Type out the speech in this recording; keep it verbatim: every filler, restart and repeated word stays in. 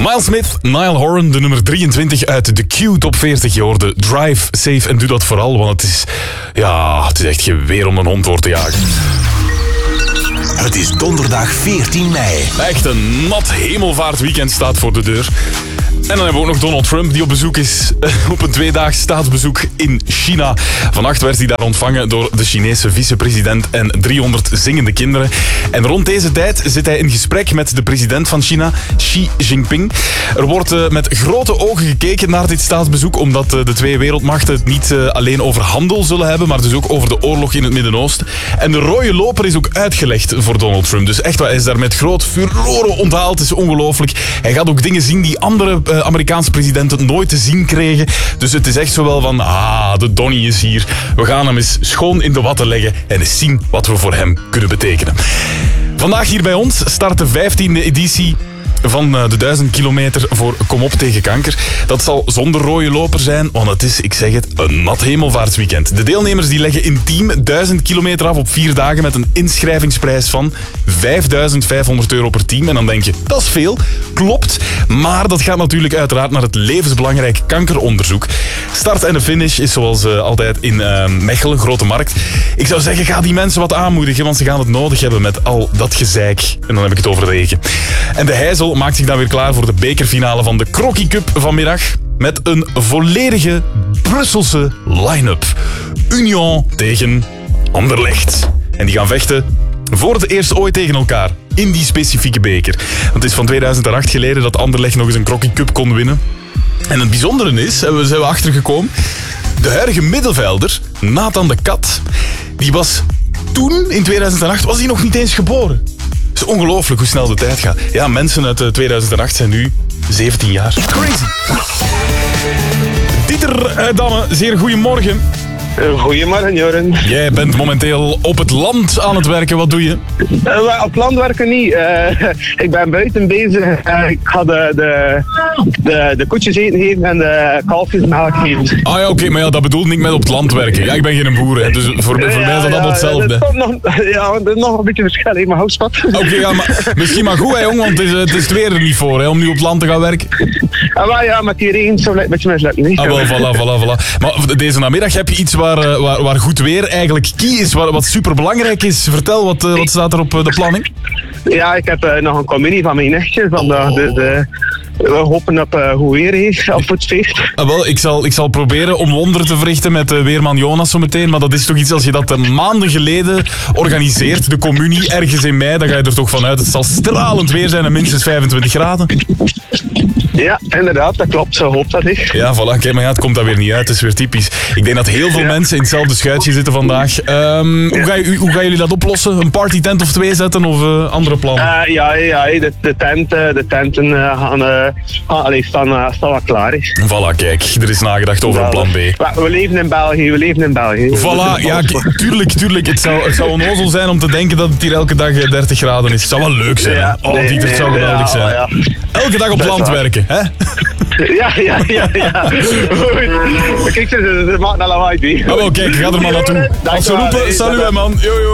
Miles Smith, Niall Horan, de nummer drieëntwintig uit de Q Top veertig. Je hoorde Drive Safe en doe dat vooral, want het is, ja, het is echt geen weer om een hond door te jagen. Het is donderdag veertien mei. Echt een nat hemelvaartweekend staat voor de deur. En dan hebben we ook nog Donald Trump, die op bezoek is, op een tweedaags staatsbezoek in China. Vannacht werd hij daar ontvangen door de Chinese vicepresident en driehonderd zingende kinderen. En rond deze tijd zit hij in gesprek met de president van China, Xi Jinping. Er wordt uh, met grote ogen gekeken naar dit staatsbezoek, omdat uh, de twee wereldmachten het niet uh, alleen over handel zullen hebben, maar dus ook over de oorlog in het Midden-Oosten. En de rode loper is ook uitgelegd voor Donald Trump. Dus echt, hij is daar met groot furore onthaald. Het is ongelooflijk. Hij gaat ook dingen zien die andere uh, Amerikaanse presidenten nooit te zien kregen. Dus het is echt zowel van, ah, de Donnie is hier. We gaan hem eens schoon in de watten leggen en eens zien wat we voor hem kunnen betekenen. Vandaag hier bij ons start de vijftiende editie van de duizend kilometer voor Kom op tegen kanker. Dat zal zonder rode loper zijn, want het is, ik zeg het, een nat hemelvaartsweekend. De deelnemers die leggen in team duizend kilometer af op vier dagen met een inschrijvingsprijs van vijfduizend vijfhonderd euro per team. En dan denk je, dat is veel. Klopt, maar dat gaat natuurlijk uiteraard naar het levensbelangrijk kankeronderzoek. Start en de finish is zoals uh, altijd in uh, Mechelen, Grote Markt. Ik zou zeggen, ga die mensen wat aanmoedigen, want ze gaan het nodig hebben met al dat gezeik. En dan heb ik het over regen. En de Heizel maakt zich dan weer klaar voor de bekerfinale van de Crocky Cup vanmiddag. Met een volledige Brusselse line-up. Union tegen Anderlecht. En die gaan vechten voor het eerst ooit tegen elkaar. In die specifieke beker. Want het is van tweeduizend acht geleden dat Anderlecht nog eens een Crocky Cup kon winnen. En het bijzondere is, en we zijn we achtergekomen, de huidige middenvelder, Nathan de Kat, die was toen, in tweeduizend acht, was hij nog niet eens geboren. Het is ongelooflijk hoe snel de tijd gaat. Ja, mensen uit tweeduizend acht zijn nu zeventien jaar. Crazy. Dieter uit Damme, zeer goedemorgen. Goedemorgen, Joren. Jij bent momenteel op het land aan het werken. Wat doe je? Uh, op land werken niet. Uh, ik ben buiten bezig. Uh, ik ga de, de, de, de koetjes eten geven en de kalfjes melk geven. Ah ja, oké, okay, maar ja, dat bedoel ik met op het land werken. Ja, ik ben geen boer, hè, dus voor, voor ja, mij is dat ja, allemaal hetzelfde. Dat nog, ja, dat is nog een beetje verschil in mijn houtspad. Oké, okay, ja, maar misschien maar goed, hè, jong, want het is, het is het weer er niet voor, hè, om nu op het land te gaan werken. Ah, maar ja, met die regen zou het een beetje mislukken. Niet? Ah, wel, voilà, voilà, voilà. Maar deze namiddag heb je iets waar, waar, waar goed weer eigenlijk key is, waar, wat superbelangrijk is. Vertel, wat, wat staat er op de planning? Ja, ik heb uh, nog een communie van mijn nichtje. Van de, de, de, we hopen op uh, goed weer heeft op het feest. Ah, wel, ik zal, ik zal proberen om wonderen te verrichten met uh, weerman Jonas zometeen. Maar dat is toch iets als je dat uh, maanden geleden organiseert, de communie, ergens in mei, dan ga je er toch vanuit. Het zal stralend weer zijn en minstens vijfentwintig graden. Ja, inderdaad, dat klopt. Zo hoop dat ik. Ja, voilà. Kijk, maar ja, het komt daar weer niet uit. Het is weer typisch. Ik denk dat heel veel ja. mensen in hetzelfde schuitje zitten vandaag. Um, ja. hoe, ga je, hoe gaan jullie dat oplossen? Een partytent of twee zetten of uh, andere plannen? Uh, ja, ja de, de, tent, de tenten uh, gaan, uh, gaan, allee, staan, uh, staan wat klaar. Is. Voilà, kijk. Er is nagedacht over ja, een plan B. We leven in België, we leven in België. Voilà, ja, k- tuurlijk, tuurlijk. Het zou, het zou onnozel zijn om te denken dat het hier elke dag dertig graden is. Het zou wel leuk zijn. Ja, oh, nee, Dieter, het zou geweldig zijn. Ja, ja. Elke dag op dat land werken, hè? Ja, ja, ja, ja. Goed. Kijk, ze, ze maken al lawaai. Oh, kijk, ga er maar naartoe. Als ze roepen, salut, man. Yo, yo.